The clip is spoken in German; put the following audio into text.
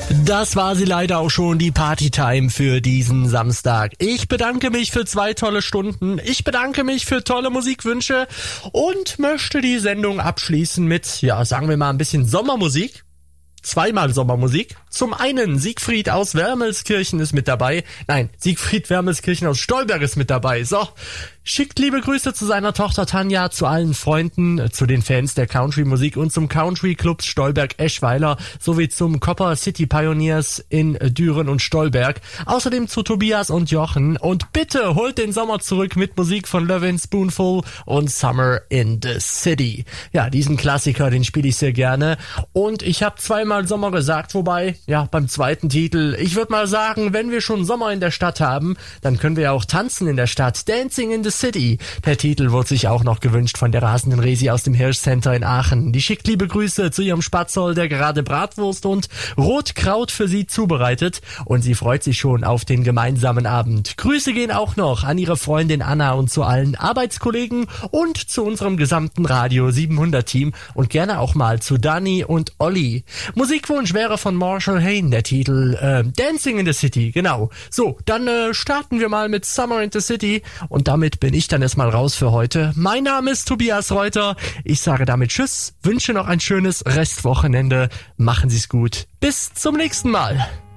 Das war sie leider auch schon, die Partytime für diesen Samstag. Ich bedanke mich für 2 tolle Stunden. Ich bedanke mich für tolle Musikwünsche und möchte die Sendung abschließen mit, ja, sagen wir mal ein bisschen Sommermusik. 2-mal Sommermusik. Zum einen Siegfried aus Wermelskirchen ist mit dabei. Nein, Siegfried Wermelskirchen aus Stolberg ist mit dabei. So, schickt liebe Grüße zu seiner Tochter Tanja, zu allen Freunden, zu den Fans der Country-Musik und zum Country Club Stolberg-Eschweiler sowie zum Copper City Pioneers in Düren und Stolberg. Außerdem zu Tobias und Jochen. Und bitte holt den Sommer zurück mit Musik von Lovin' Spoonful und Summer in the City. Ja, diesen Klassiker, den spiele ich sehr gerne. Und ich habe 2-mal Sommer gesagt, wobei, ja, beim zweiten Titel, ich würde mal sagen, wenn wir schon Sommer in der Stadt haben, dann können wir ja auch tanzen in der Stadt. Dancing in the City. Der Titel wurde sich auch noch gewünscht von der rasenden Resi aus dem Hirschcenter in Aachen. Die schickt liebe Grüße zu ihrem Spatzoll, der gerade Bratwurst und Rotkraut für sie zubereitet. Und sie freut sich schon auf den gemeinsamen Abend. Grüße gehen auch noch an ihre Freundin Anna und zu allen Arbeitskollegen und zu unserem gesamten Radio 700 Team und gerne auch mal zu Dani und Olli. Musikwunsch wäre von Marshall Hayne, der Titel Dancing in the City, genau. So, dann starten wir mal mit Summer in the City und damit bin ich dann erstmal raus für heute. Mein Name ist Tobias Reuter. Ich sage damit Tschüss, wünsche noch ein schönes Restwochenende. Machen Sie's gut. Bis zum nächsten Mal.